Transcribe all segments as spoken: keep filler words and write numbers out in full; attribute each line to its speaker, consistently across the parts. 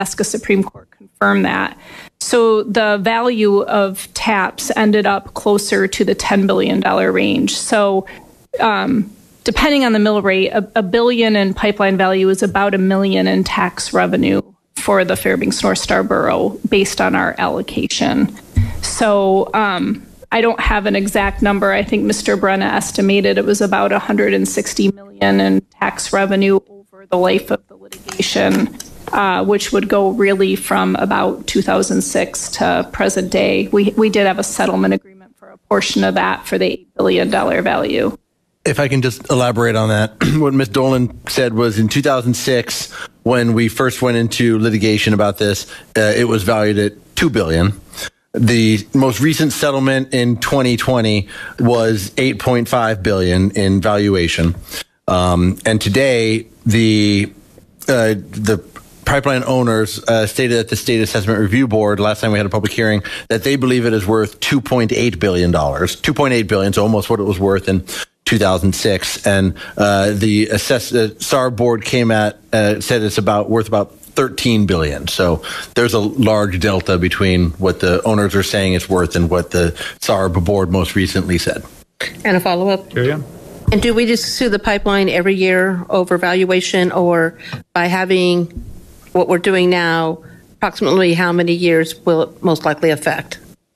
Speaker 1: Nebraska Supreme Court confirmed that. So the value of TAPS ended up closer to the ten billion dollars range. So um, depending on the mill rate, a, a billion in pipeline value is about a million in tax revenue for the Fairbanks North Star Borough based on our allocation. So um, I don't have an exact number. I think Mister Brenna estimated it was about one hundred sixty million dollars in tax revenue over the life of the litigation, uh, which would go really from about two thousand six to present day. We we did have a settlement agreement for a portion of that for the eight billion dollars value.
Speaker 2: If I can just elaborate on that, what Miz Dolan said was in two thousand six, when we first went into litigation about this, uh, it was valued at two billion dollars. The most recent settlement in twenty twenty was eight point five billion dollars in valuation. Um, and today, the uh, the pipeline owners uh, stated at the State Assessment Review Board, last time we had a public hearing, that they believe it is worth two point eight billion dollars. two point eight billion dollars, so almost what it was worth in two thousand six. And uh, the assess- uh, S A R board came at, uh, said it's about worth about thirteen billion dollars. So there's a large delta between what the owners are saying it's worth and what the S A R board most recently said.
Speaker 3: And a follow-up.
Speaker 4: Carry on.
Speaker 3: And do we just sue the pipeline every year over valuation, or by having what we're doing now, approximately how many years will it most likely affect?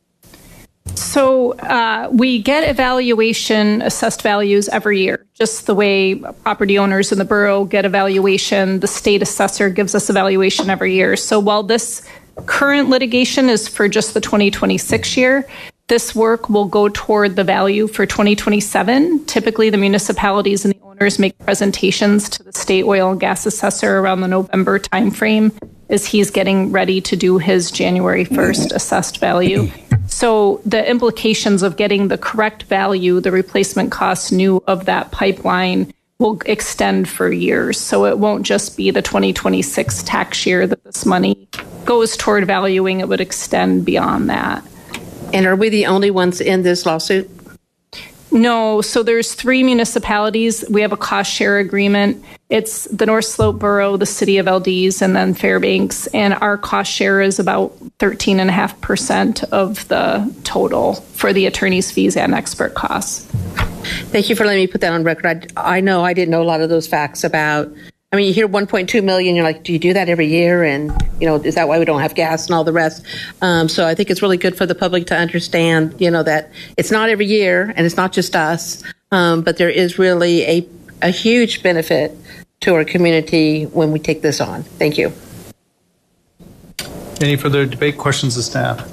Speaker 1: So uh, we get evaluation assessed values every year, just the way property owners in the borough get evaluation. The state assessor gives us evaluation every year. So while this current litigation is for just the twenty twenty-six year, this work will go toward the value for twenty twenty-seven. Typically, the municipalities and the owners make presentations to the state oil and gas assessor around the November timeframe as he's getting ready to do his January first assessed value. So the implications of getting the correct value, the replacement costs new of that pipeline, will extend for years. So it won't just be the twenty twenty-six tax year that this money goes toward valuing. It would extend beyond that.
Speaker 3: And are we the only ones in this lawsuit?
Speaker 1: No. So there's three municipalities. We have a cost share agreement. It's the North Slope Borough, the City of Valdez, and then Fairbanks. And our cost share is about thirteen point five percent of the total for the attorney's fees and expert costs.
Speaker 3: Thank you for letting me put that on record. I, I know I didn't know a lot of those facts about, I mean, you hear one point two million, you're like, do you do that every year? And, you know, is that why we don't have gas and all the rest? Um, so I think it's really good for the public to understand, you know, that it's not every year and it's not just us, um, but there is really a, a huge benefit to our community when we take this on. Thank you.
Speaker 4: Any further debate, questions of staff?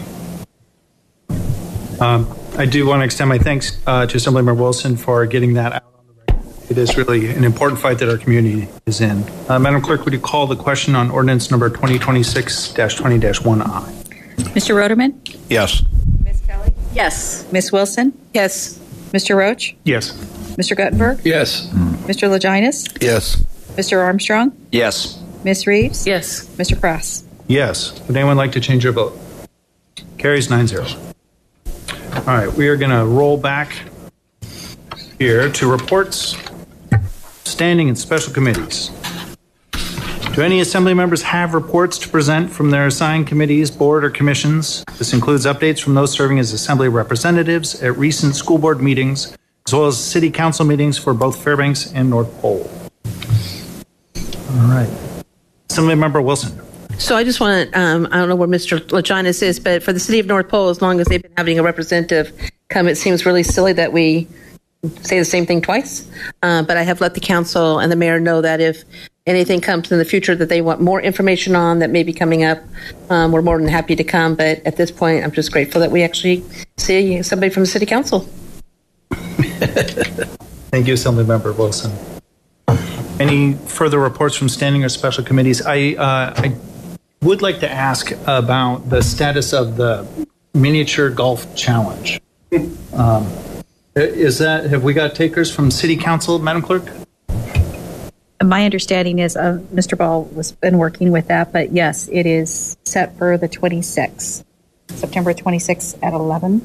Speaker 4: Um, I do want to extend my thanks uh, to Assemblymember Wilson for getting that out on the record. It is really an important fight that our community is in. Uh, Madam Clerk, would you call the question on ordinance number twenty twenty-six dash twenty dash one I?
Speaker 5: Mister Roderman?
Speaker 2: Yes.
Speaker 5: Miz Kelly?
Speaker 3: Yes.
Speaker 5: Miz Wilson?
Speaker 3: Yes.
Speaker 5: Mister Roach?
Speaker 4: Yes.
Speaker 5: Mister Guttenberg?
Speaker 2: Yes.
Speaker 5: Mister Laginas?
Speaker 2: Yes.
Speaker 5: Mister Armstrong?
Speaker 2: Yes.
Speaker 5: Miz Reeves?
Speaker 3: Yes.
Speaker 5: Mister Cross?
Speaker 4: Yes. Would anyone like to change their vote? Carries nine zero. All right, we are going to roll back here to reports, standing and special committees. Do any assembly members have reports to present from their assigned committees, board, or commissions? This includes updates from those serving as assembly representatives at recent school board meetings, as well as city council meetings for both Fairbanks and North Pole. All right. Assembly member Wilson.
Speaker 3: So I just want to, um, I don't know where Mister Laginas is, but for the city of North Pole, as long as they've been having a representative come, it seems really silly that we say the same thing twice. Uh, but I have let the council and the mayor know that if anything comes in the future that they want more information on that may be coming up, um, we're more than happy to come. But at this point, I'm just grateful that we actually see somebody from the city council.
Speaker 4: Thank you, Assemblymember Wilson. Any further reports from standing or special committees? I, uh, I would like to ask about the status of the miniature golf challenge. Um, is that, have we got takers from City Council, Madam Clerk?
Speaker 5: My understanding is uh, Mister Ball has been working with that, but yes, it is set for the twenty-sixth, September twenty-sixth at eleven.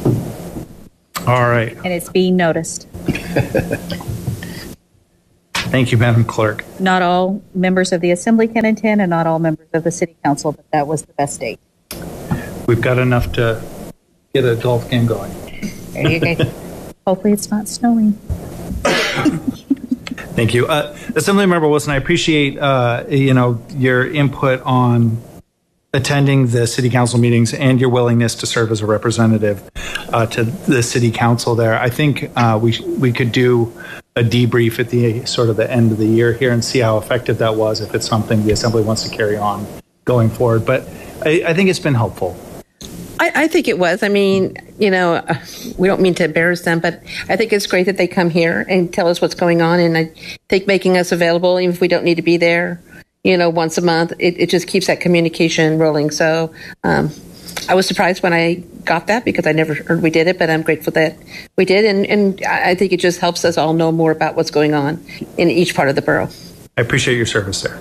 Speaker 4: All right.
Speaker 5: And it's being noticed.
Speaker 4: Thank you, Madam Clerk.
Speaker 5: Not all members of the Assembly can attend and not all members of the City Council, but that was the best date.
Speaker 4: We've got enough to get a golf game going.
Speaker 5: There you go. Hopefully it's not snowing.
Speaker 4: Thank you. Uh, Assemblymember Wilson, I appreciate uh, you know your input on attending the City Council meetings and your willingness to serve as a representative uh, to the City Council there. I think uh, we we could do a debrief at the sort of the end of the year here and see how effective that was, if it's something the Assembly wants to carry on going forward. But I, I think it's been helpful.
Speaker 3: I, I think it was. I mean, you know, uh, we don't mean to embarrass them, but I think it's great that they come here and tell us what's going on. And I think making us available, even if we don't need to be there, you know, once a month, it, it just keeps that communication rolling. So um, I was surprised when I got that because I never heard we did it, but I'm grateful that we did. And, and I think it just helps us all know more about what's going on in each part of the borough.
Speaker 4: I appreciate your service there.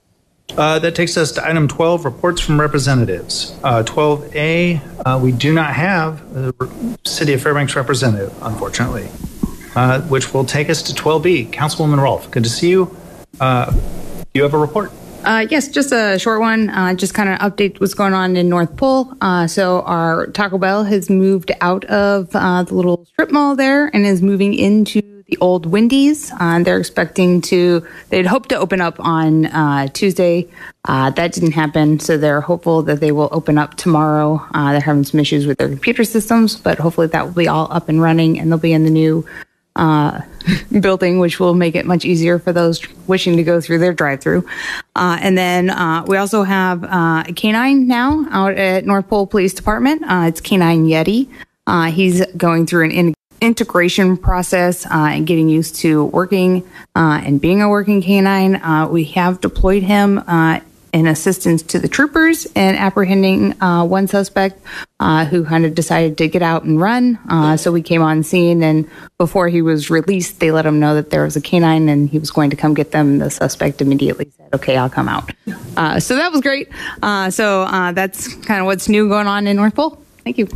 Speaker 4: Uh, that takes us to item twelve, reports from representatives. Uh, twelve A, uh, we do not have a City of Fairbanks representative, unfortunately, uh, which will take us to twelve B. Councilwoman Rolfe, good to see you. Uh, do you have a report?
Speaker 6: Uh, yes, just a short one. Uh, just kind of update what's going on in North Pole. Uh, so our Taco Bell has moved out of uh, the little strip mall there and is moving into the old Wendy's. Uh, they're expecting to, they'd hoped to open up on uh, Tuesday. Uh, that didn't happen, so they're hopeful that they will open up tomorrow. Uh, they're having some issues with their computer systems, but hopefully that will be all up and running, and they'll be in the new uh, building, which will make it much easier for those wishing to go through their drive-through. Uh, and then uh, we also have uh, a canine now out at North Pole Police Department. Uh, it's Canine Yeti. Uh, he's going through an in- integration process uh, and getting used to working uh, and being a working canine. Uh, we have deployed him uh, in assistance to the troopers in apprehending uh, one suspect uh, who kind of decided to get out and run. Uh, so we came on scene, and before he was released, they let him know that there was a canine and he was going to come get them. The suspect immediately said, okay, I'll come out. Uh, so that was great. Uh, so uh, that's kind of what's new going on in North Pole. Thank you.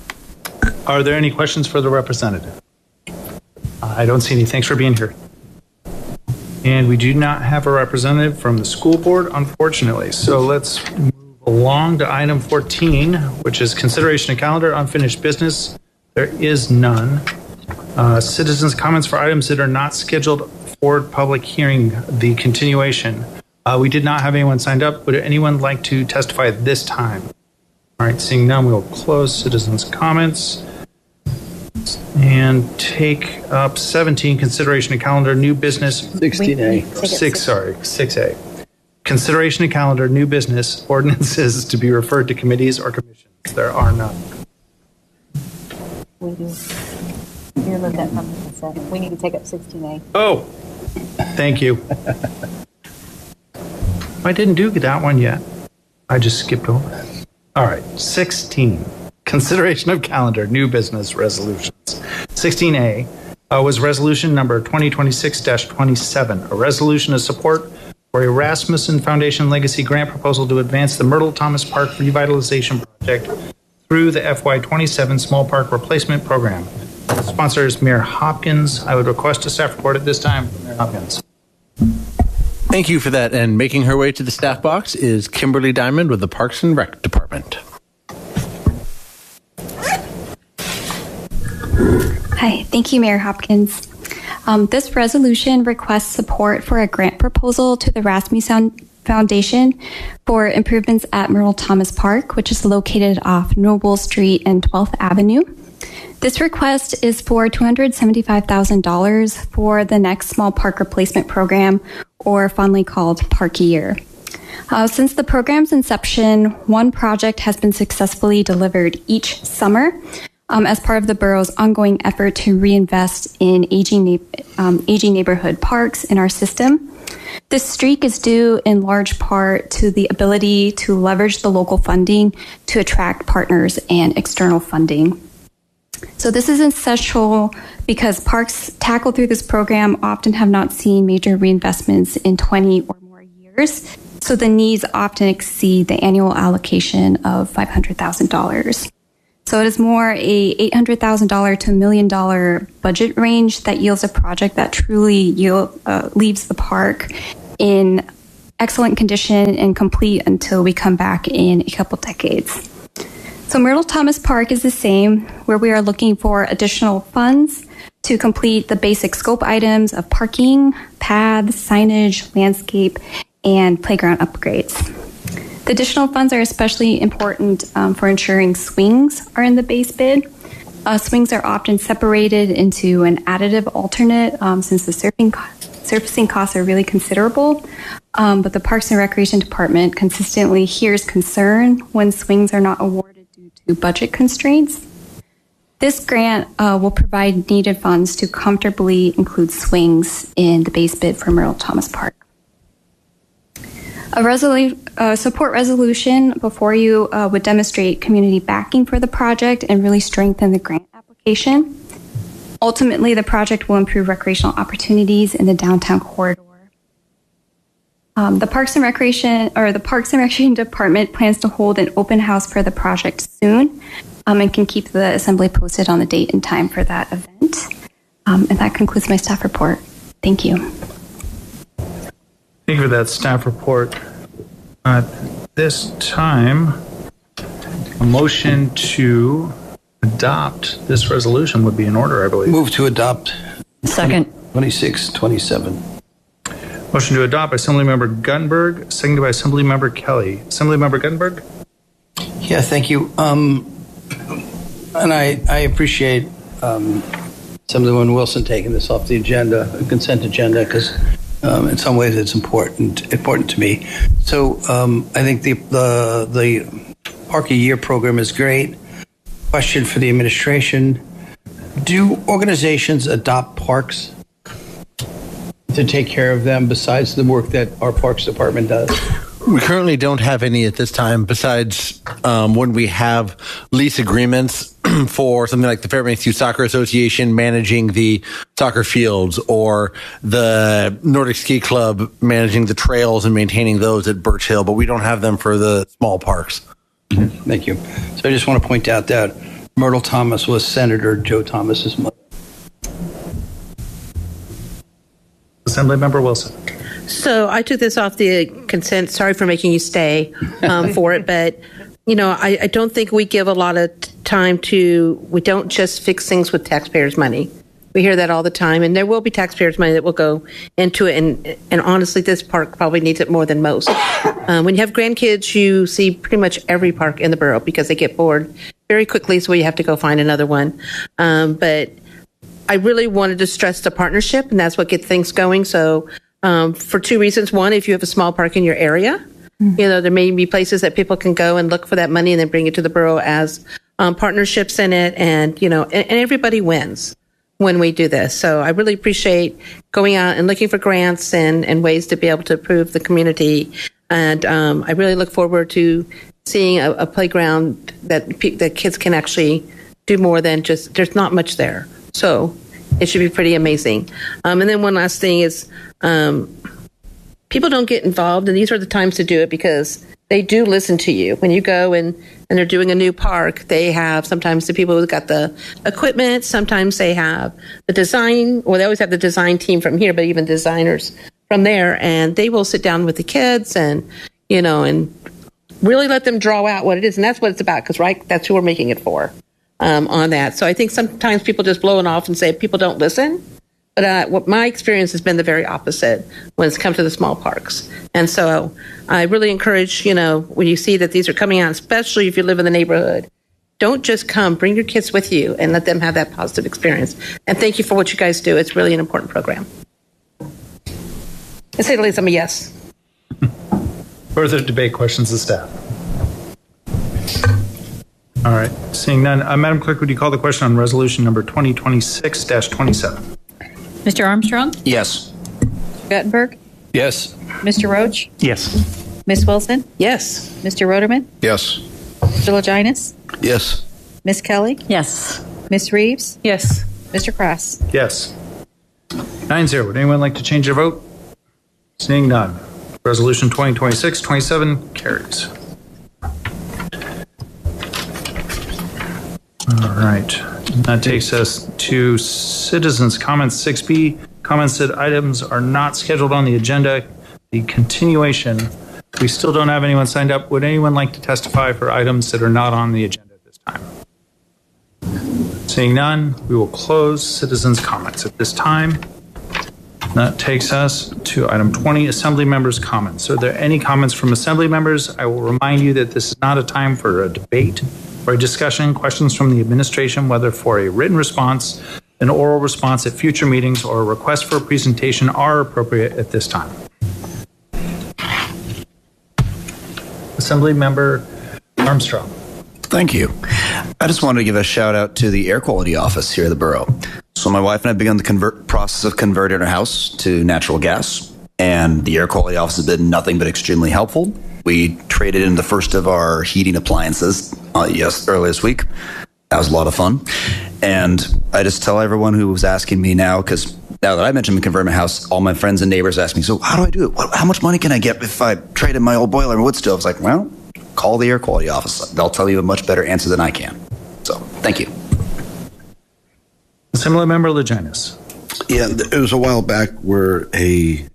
Speaker 4: Are there any questions for the representative? Uh, I don't see any. Thanks for being here. And we do not have a representative from the school board, unfortunately. So let's move along to item fourteen, which is consideration of calendar, unfinished business. There is none. Uh, citizens' comments for items that are not scheduled for public hearing, the continuation. Uh, we did not have anyone signed up. Would anyone like to testify at this time? All right, seeing none, we will close citizens' comments and take up seventeen, consideration of calendar, new business.
Speaker 2: sixteen A.
Speaker 4: Six, sorry, six A. Consideration of calendar, new business, ordinances to be referred to committees or commissions. There are none.
Speaker 5: We do. You're looking at from the consent. We need to take up sixteen A.
Speaker 4: Oh, thank you. I didn't do that one yet. I just skipped over it. All right, sixteen, consideration of calendar, new business resolutions. sixteen A uh, was resolution number twenty twenty-six dash twenty-seven, a resolution of support for a Rasmussen Foundation Legacy Grant proposal to advance the Myrtle Thomas Park Revitalization Project through the F Y twenty-seven Small Park Replacement Program. Sponsor is Mayor Hopkins. I would request a staff report at this time from Mayor Hopkins.
Speaker 2: Thank you for that. And making her way to the staff box is Kimberly Diamond with the Parks and Rec Department.
Speaker 7: Hi, thank you, Mayor Hopkins. Um, this resolution requests support for a grant proposal to the Rasmussen Foundation for improvements at Myrtle Thomas Park, which is located off Noble Street and twelfth Avenue. This request is for two hundred seventy-five thousand dollars for the next small park replacement program, or fondly called Park Year. Uh, since the program's inception, one project has been successfully delivered each summer um, as part of the borough's ongoing effort to reinvest in aging, um, aging neighborhood parks in our system. This streak is due in large part to the ability to leverage the local funding to attract partners and external funding. So this is essential because parks tackled through this program often have not seen major reinvestments in twenty or more years. So the needs often exceed the annual allocation of five hundred thousand dollars. So it is more a eight hundred thousand dollars to a million dollar budget range that yields a project that truly yield, uh, leaves the park in excellent condition and complete until we come back in a couple decades. So Myrtle Thomas Park is the same, where we are looking for additional funds to complete the basic scope items of parking, paths, signage, landscape, and playground upgrades. The additional funds are especially important um, for ensuring swings are in the base bid. Uh, swings are often separated into an additive alternate um, since the surfing co- surfacing costs are really considerable. Um, but the Parks and Recreation Department consistently hears concern when swings are not awarded due to budget constraints. This grant uh, will provide needed funds to comfortably include swings in the base bid for Myrtle Thomas Park. A resolu- uh, support resolution before you uh, would demonstrate community backing for the project and really strengthen the grant application. Ultimately, the project will improve recreational opportunities in the downtown corridor. Um, the Parks and Recreation or the Parks and Recreation Department plans to hold an open house for the project soon, um, and can keep the assembly posted on the date and time for that event. Um, and that concludes my staff report. Thank you.
Speaker 4: Thank you for that staff report. At this time, a motion to adopt this resolution would be in order, I believe.
Speaker 8: Move to adopt.
Speaker 5: Second.
Speaker 8: twenty-six twenty-seven.
Speaker 4: Motion to adopt by Assemblymember Guttenberg, seconded by Assemblymember Kelly. Assemblymember Guttenberg?
Speaker 8: Yeah, thank you. Um, and I, I appreciate um, Assemblywoman Wilson taking this off the agenda, the consent agenda, because um, in some ways it's important important to me. So um, I think the, the the Park a Year program is great. Question for the administration: do organizations adopt parks to take care of them besides the work that our Parks Department does?
Speaker 2: We currently don't have any at this time, besides um, when we have lease agreements for something like the Fairbanks Youth Soccer Association managing the soccer fields, or the Nordic Ski Club managing the trails and maintaining those at Birch Hill, but we don't have them for the small parks.
Speaker 8: Mm-hmm. Thank you. So I just want to point out that Myrtle Thomas was Senator Joe Thomas's mother.
Speaker 4: Assemblymember Wilson.
Speaker 3: So I took this off the consent. Sorry for making you stay um, for it, but you know, I, I don't think we give a lot of time to. We don't just fix things with taxpayers' money. We hear that all the time, and there will be taxpayers' money that will go into it. And and honestly, this park probably needs it more than most. Um, when you have grandkids, you see pretty much every park in the borough because they get bored very quickly, so you have to go find another one. Um, but I really wanted to stress the partnership, and that's what gets things going. So um, for two reasons. One, if you have a small park in your area, mm-hmm. you know, there may be places that people can go and look for that money and then bring it to the borough as um, partnerships in it. And, you know, and, and everybody wins when we do this. So I really appreciate going out and looking for grants and, and ways to be able to improve the community. And um, I really look forward to seeing a, a playground that, pe- that kids can actually do more than just, there's not much there. So it should be pretty amazing. Um, and then one last thing is um, people don't get involved, and these are the times to do it because they do listen to you. When you go and, and they're doing a new park, they have sometimes the people who've got the equipment, sometimes they have the design, or they always have the design team from here, but even designers from there, and they will sit down with the kids and, you know, and really let them draw out what it is. And that's what it's about because, right, that's who we're making it for. Um, on that. So I think sometimes people just blow it off and say people don't listen. But uh, what my experience has been the very opposite when it's come to the small parks. And so I really encourage, you know, when you see that these are coming out, especially if you live in the neighborhood, don't just come, bring your kids with you and let them have that positive experience. And thank you for what you guys do. It's really an important program. I say the least, I'm a yes.
Speaker 4: Further debate, questions of staff? All right. Seeing none, uh, Madam Clerk, would you call the question on resolution number twenty twenty-six dash twenty-seven?
Speaker 5: Mister Armstrong?
Speaker 8: Yes.
Speaker 5: Guttenberg?
Speaker 8: Yes.
Speaker 5: Mister Roach?
Speaker 4: Yes.
Speaker 5: Miz Wilson?
Speaker 3: Yes.
Speaker 5: Mister Roderman?
Speaker 8: Yes.
Speaker 5: Mister Laginas?
Speaker 8: Yes.
Speaker 5: Miz Kelly?
Speaker 9: Yes.
Speaker 5: Miz Reeves?
Speaker 3: Yes.
Speaker 5: Mister Cross?
Speaker 4: Yes. Nine zero. Would anyone like to change their vote? Seeing none. Resolution twenty twenty-six twenty-seven carries. All right. That takes us to citizens' comments six B. Comments that items are not scheduled on the agenda. The continuation. We still don't have anyone signed up. Would anyone like to testify for items that are not on the agenda at this time? Seeing none, we will close citizens' comments at this time. That takes us to item twenty, Assembly Members' Comments. Are there any comments from Assembly Members? I will remind you that this is not a time for a debate or a discussion. Questions from the administration, whether for a written response, an oral response at future meetings, or a request for a presentation, are appropriate at this time. Assembly Member Armstrong.
Speaker 9: Thank you. I just wanted to give a shout out to the air quality office here at the borough. So my wife and I have begun the convert process of converting our house to natural gas, and the air quality office has been nothing but extremely helpful. We traded in the first of our heating appliances uh, yes earlier this week. That was a lot of fun. And I just tell everyone who was asking me now, because now that I mentioned converting my house, all my friends and neighbors ask me, so how do I do it? What, how much money can I get if I trade in my old boiler and wood stove? It's like, well, call the air quality office. They'll tell you a much better answer than I can. So, thank you.
Speaker 4: Assembly Member Leginas.
Speaker 10: Yeah, it was a while back where a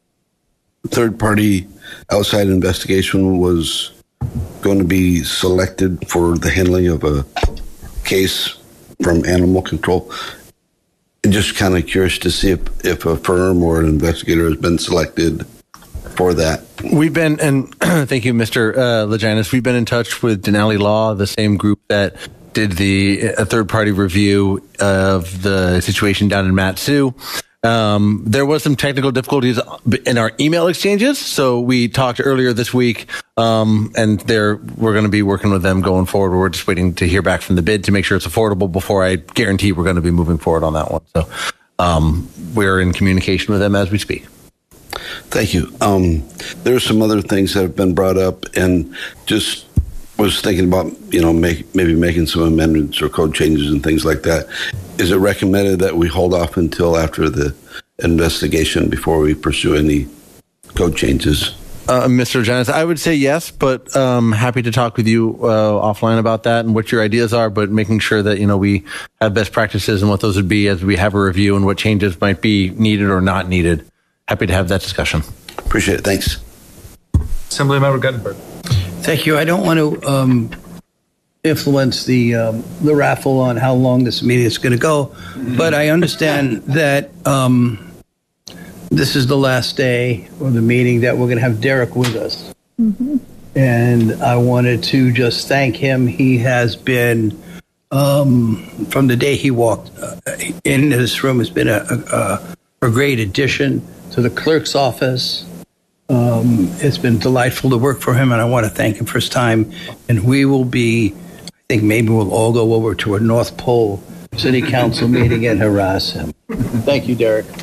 Speaker 10: third-party outside investigation was going to be selected for the handling of a case from animal control. Just kind of curious to see if, if a firm or an investigator has been selected for that.
Speaker 2: We've been, and thank you, Mister Uh, Leginas, we've been in touch with Denali Law, the same group that did the a third-party review of the situation down in Mat-Su. Um, there was some technical difficulties in our email exchanges, so we talked earlier this week, um, and there we're going to be working with them going forward. We're just waiting to hear back from the bid to make sure it's affordable before I guarantee we're going to be moving forward on that one. So um, we're in communication with them as we speak.
Speaker 10: Thank you. Um, there are some other things that have been brought up, and just was thinking about, you know, make, maybe making some amendments or code changes and things like that. Is it recommended that we hold off until after the investigation before we pursue any code changes?
Speaker 2: Uh, Mister Leginas, I would say yes, but um, happy to talk with you uh, offline about that and what your ideas are, but making sure that, you know, we have best practices and what those would be as we have a review and what changes might be needed or not needed. Happy to have that discussion.
Speaker 10: Appreciate it. Thanks.
Speaker 4: Assemblymember Guttenberg.
Speaker 8: Thank you. I don't want to um, influence the um, the raffle on how long this meeting is going to go, but I understand that um, this is the last day of the meeting that we're going to have Derek with us. Mm-hmm. And I wanted to just thank him. He has been, um, from the day he walked uh, in this room, has been a, a, a great addition to the clerk's office. Um, it's been delightful to work for him, and I want to thank him for his time. And we will be, I think maybe we'll all go over to a North Pole City Council meeting and harass him. Thank you, Derek.